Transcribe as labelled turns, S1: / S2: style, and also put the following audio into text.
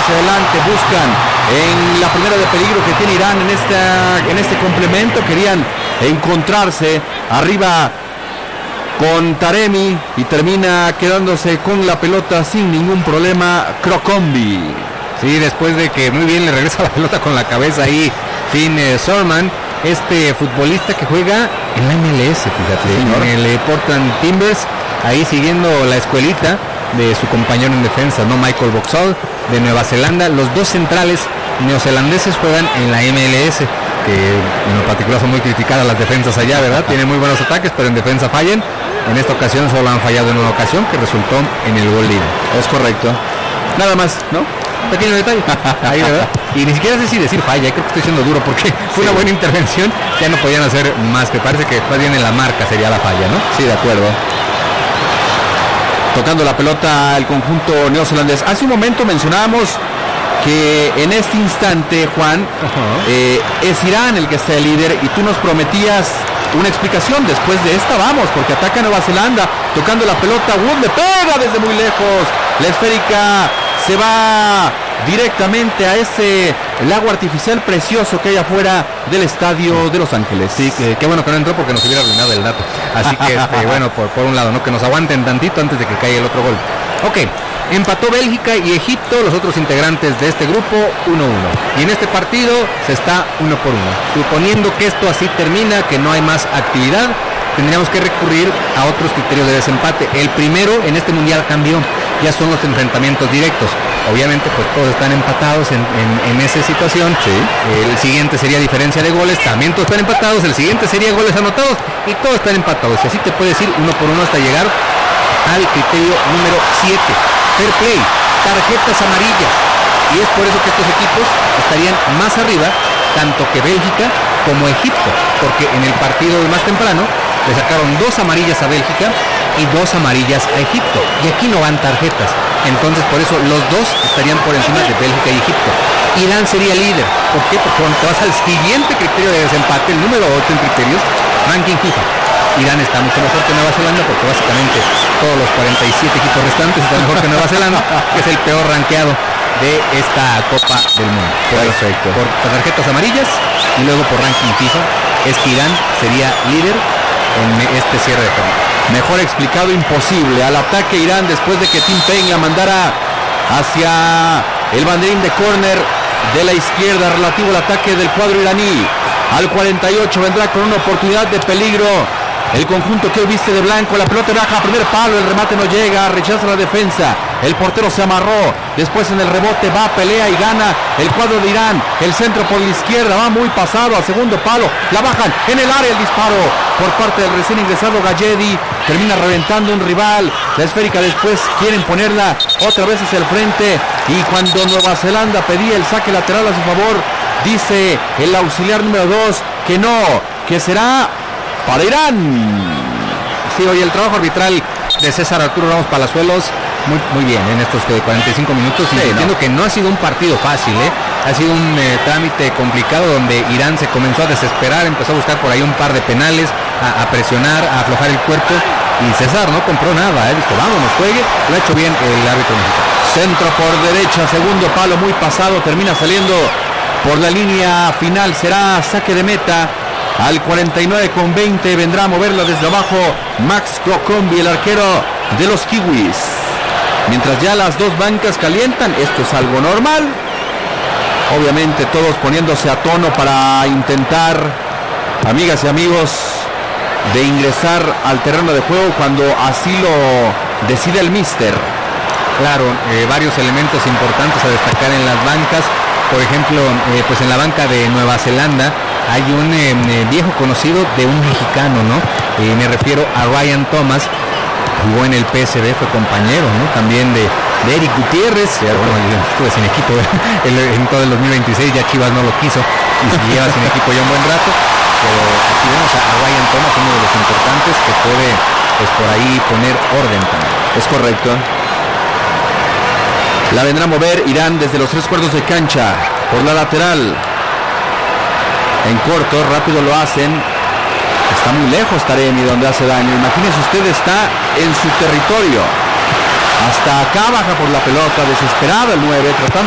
S1: hacia adelante, buscan en la primera de peligro que tiene Irán en este complemento. Querían encontrarse arriba con Taremi y termina quedándose con la pelota sin ningún problema Krokombi.
S2: Sí, después de que muy bien le regresa la pelota con la cabeza ahí Finn Sorman, este futbolista que juega en la MLS, fíjate, sí, en el Portland Timbers, ahí siguiendo la escuelita de su compañero en defensa, ¿no? Michael Boxall, de Nueva Zelanda. Los dos centrales neozelandeses juegan en la MLS, que en lo particular son muy criticadas las defensas allá, ¿verdad? Tienen muy buenos ataques, pero en defensa fallan. En esta ocasión solo han fallado en una ocasión, que resultó en el gol libre.
S1: Es correcto. Nada más, ¿no?
S2: Pequeño detalle. Ahí, ¿verdad? Y ni siquiera sé si decir falla, creo que estoy siendo duro porque fue una buena intervención, ya no podían hacer más, me parece que más bien en la marca sería la falla, ¿no?
S1: Sí, de acuerdo. Tocando la pelota el conjunto neozelandés. Hace un momento mencionábamos que en este instante, Juan, es Irán el que está el líder y tú nos prometías una explicación. Después de esta vamos, porque ataca Nueva Zelanda, tocando la pelota, Wood le pega desde muy lejos, la esférica se va directamente a ese lago artificial precioso que hay afuera del estadio de Los Ángeles.
S2: Sí, qué bueno que no entró porque nos hubiera arruinado el dato. Así que, bueno, por un lado, ¿no? Que nos aguanten tantito antes de que caiga el otro gol. Ok, empató Bélgica y Egipto, los otros integrantes de este grupo, 1-1. Y en este partido se está 1-1. Suponiendo que esto así termina, que no hay más actividad, tendríamos que recurrir a otros criterios de desempate. El primero en este mundial cambió, ya son los enfrentamientos directos. Obviamente pues todos están empatados en esa situación.
S1: Sí.
S2: El siguiente sería diferencia de goles, también todos están empatados. El siguiente sería goles anotados y todos están empatados. Y así te puedes ir 1 por 1 hasta llegar al criterio número 7. Fair play, tarjetas amarillas. Y es por eso que estos equipos estarían más arriba, tanto que Bélgica como Egipto, porque en el partido más temprano le sacaron 2 amarillas a Bélgica y 2 amarillas a Egipto, y aquí no van tarjetas. Entonces por eso los dos estarían por encima de Bélgica y Egipto. Irán sería líder. ¿Por qué? Porque cuando te vas al siguiente criterio de desempate, el número 8 en criterios, ranking FIFA, Irán está mucho mejor que Nueva Zelanda, porque básicamente todos los 47 equipos restantes están mejor que Nueva Zelanda, que es el peor rankeado de esta Copa del Mundo.
S1: Perfecto.
S2: Por tarjetas amarillas y luego por ranking FIFA, es que Irán sería líder en este cierre de jornada.
S1: Mejor explicado imposible. Al ataque Irán después de que Tim Payne la mandara hacia el banderín de córner de la izquierda relativo al ataque del cuadro iraní. Al 48 vendrá con una oportunidad de peligro el conjunto que hoy viste de blanco. La pelota baja a primer palo, el remate no llega, rechaza la defensa, el portero se amarró, después en el rebote va, pelea y gana el cuadro de Irán. El centro por la izquierda va muy pasado al segundo palo, la bajan en el área, el disparo por parte del recién ingresado Galledi, termina reventando un rival. La esférica después quieren ponerla otra vez hacia el frente, y cuando Nueva Zelanda pedía el saque lateral a su favor, dice el auxiliar número 2 que no, que será para Irán.
S2: Sí, oye, el trabajo arbitral de César Arturo Ramos Palazuelos, muy bien en estos 45 minutos. Sí, entiendo que no ha sido un partido fácil, ha sido un trámite complicado donde Irán se comenzó a desesperar, empezó a buscar por ahí un par de penales, a presionar, a aflojar el cuerpo, y César no compró nada, dijo vámonos, juegue. Lo ha hecho bien el árbitro mexicano.
S1: Centro por derecha, segundo palo muy pasado, termina saliendo por la línea final, será saque de meta. Al 49:20 vendrá a moverla desde abajo Max Krokombi, el arquero de los kiwis. Mientras ya las dos bancas calientan, esto es algo normal. Obviamente todos poniéndose a tono para intentar, amigas y amigos, de ingresar al terreno de juego cuando así lo decide el míster.
S2: Claro, varios elementos importantes a destacar en las bancas. Por ejemplo, pues en la banca de Nueva Zelanda hay un viejo conocido de un mexicano, ¿no? Me refiero a Ryan Thomas, jugó en el PSV, fue compañero, ¿no? También de Eric Gutiérrez, bueno, estuve sin equipo en todo el 2026, ya Chivas no lo quiso, y lleva sin equipo ya un buen rato, pero aquí vemos a Ryan Thomas, uno de los importantes que puede, pues por ahí poner orden también.
S1: Es correcto. La vendrá a mover Irán desde los 3/4 de cancha, por la lateral. En corto, rápido lo hacen. Está muy lejos Taremi donde hace daño. Imagínese usted, está en su territorio. Hasta acá baja por la pelota, desesperado el 9, tratando